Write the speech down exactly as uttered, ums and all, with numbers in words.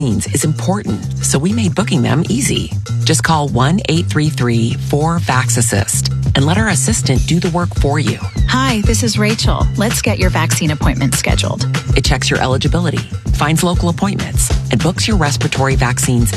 is important, so we made booking them easy. Just call one eight three three four VAXAssist and let our assistant do the work for you. Hi, this is Rachel. Let's get your vaccine appointment scheduled. It checks your eligibility, finds local appointments, and books your respiratory vaccines